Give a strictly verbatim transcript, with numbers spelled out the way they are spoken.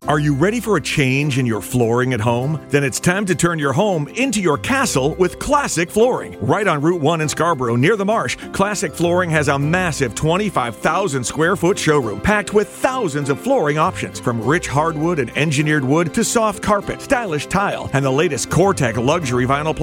Are you ready for a change in your flooring at home? Then it's time to turn your home into your castle with Classic Flooring. Right on Route one in Scarborough, near the Marsh, Classic Flooring has a massive twenty-five thousand square foot showroom packed with thousands of flooring options, from rich hardwood and engineered wood to soft carpet, stylish tile, and the latest Core-Tech luxury vinyl